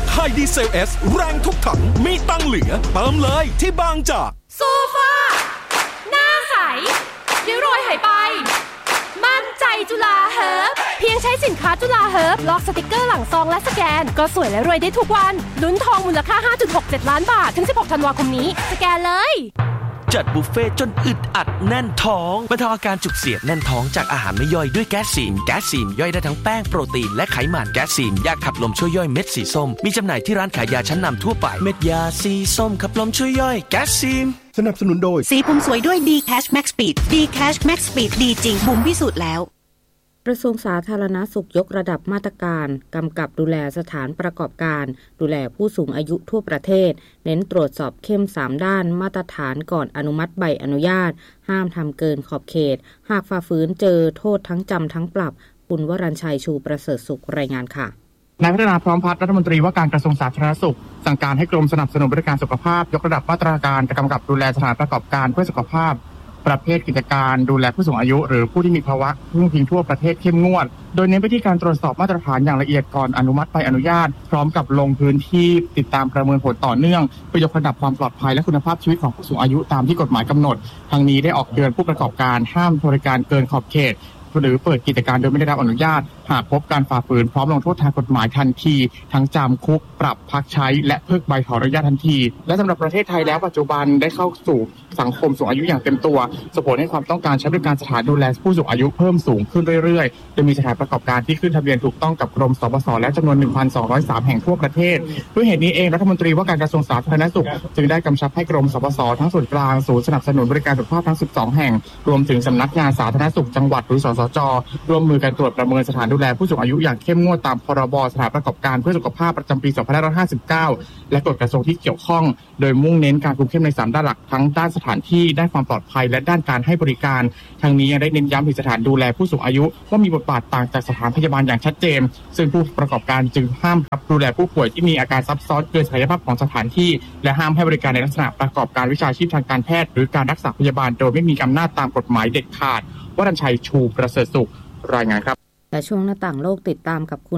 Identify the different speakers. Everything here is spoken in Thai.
Speaker 1: ไฮดีเซล S แรงทุกถังมีตังเหลือเติมเลยที่บางจาก
Speaker 2: โซฟาหน้าใสริ้วรอยหายไปมั่นใจจุฬาเฮิร์บเพียงใช้สินค้าจุฬาเฮิร์บลอกสติกเกอร์หลังซองและสแกนก็สวยและรวยได้ทุกวันลุ้นทองมูลค่า 5.67 ล้านบาทถึง16ธันวาคมนี้สแกนเลย
Speaker 3: จัดบุฟเฟ่จนอึดอัดแน่นท้องบรรเทาอาการจุกเสียดแน่นท้องจากอาหารไม่ย่อยด้วยแก๊สซีนย่อยได้ทั้งแป้งโปรตีนและไขมันแก๊สซีนยาขับลมช่วยย่อยเม็ดสีส้มมีจำหน่ายที่ร้านขายยาชั้นนำทั่วไปเม็ดยาสีส้มขับลมช่วยย่อยแก๊สซีน
Speaker 4: สนับสนุนโดย
Speaker 5: สีผมสวยด้วย D-Cash Max Speed D-Cash Max Speed ดีจริงบุ๋มพิสูจน์แล้ว
Speaker 6: กระทรวงสาธารณสุขยกระดับมาตรการกำกับดูแลสถานประกอบการดูแลผู้สูงอายุทั่วประเทศเน้นตรวจสอบเข้ม3ด้านมาตรฐานก่อนอนุมัติใบอนุญาตห้ามทำเกินขอบเขตหากฝ่าฝืนเจอโทษทั้งจำทั้งปรับคุณวรัญชัยชูประเสริฐสุขรายงานค่ะ
Speaker 7: นายพัฒนาพร้อมพัฒน์รัฐมนตรีว่าการกระทรวงสาธารณสุขสั่งการให้กรมสนับสนุนบริการสุขภาพยกระดับมาตรการกำกับดูแลสถานประกอบการเพื่อสุขภาพประเภทกิจการดูแลผู้สูงอายุหรือผู้ที่มีภาวะพึ่งพิงทั่วประเทศเข้มงวดโดยเน้นไปที่การตรวจสอบมาตรฐานอย่างละเอียดก่อนอนุมัติใบอนุญาตพร้อมกับลงพื้นที่ติดตามประเมินผลต่อเนื่องเพื่อยกระดับความปลอดภัยและคุณภาพชีวิตของผู้สูงอายุตามที่กฎหมายกำหนดทั้งนี้ได้ออกเตือนผู้ประกอบการห้ามบริการเกินขอบเขตหรือเปิดกิจการโดยไม่ได้รับอนุญาตหากพบการฝ่าฝืนพร้อมลงโทษทางกฎหมายทันทีทั้งจำคุกปรับพักใช้และเพิกใบขออนุญาตทันทีและสำหรับประเทศไทยแล้วปัจจุบันได้เข้าสู่สังคมสูงอายุอย่างเต็มตัวส่งผลให้ความต้องการใช้บริการสถานดูแลผู้สูงอายุเพิ่มสูงขึ้นเรื่อยๆโดยมีสถานประกอบการที่ขึ้นทะเบียนถูกต้องกับกรมสปสและจำนวน 1,203 แห่งทั่วประเทศด้วยเหตุนี้เองรัฐมนตรีว่าการกระทรวงสาธารณสุขจึงได้กำชับให้กรมสปสทั้งส่วนกลางศูนย์สนับสนุนบริการสุขภาพทั้ง12แห่งรวมถึงสำนักงานสาธารณสุขจังหวัดหรือสสจร่วมมือกันตรวจประเมินสถานดูแลผู้สูงอายุอย่างเข้มงวดตามพรบสถานประกอบการเพื่อสุขภาพประจำปี 2559 และกฎกระทรวงที่เกี่ยวข้องโดยมุ่งเน้นการคุมเข้มใน3ด้านหลักทั้งด้านสถานที่ด้านความปลอดภัยและด้านการให้บริการทั้งนี้ยังได้เน้นย้ำถึงสถานดูแลผู้สูงอายุว่ามีบทบาทต่างจากสถานพยาบาลอย่างชัดเจนซึ่งผู้ประกอบการจึงห้ามรับดูแลผู้ป่วยที่มีอาการซับซ้อนเกินศักยภาพของสถานที่และห้ามให้บริการในลักษณะประกอบการวิชาชีพทางการแพทย์หรือการรักษาพยาบาลโดยไม่มีอำนาจตามกฎหมายเด็ดขาดวรัญชัยชูประเสริฐสุขรายงานครับ
Speaker 6: และช่วงหน้าต่างโลกติดตามกับคุณ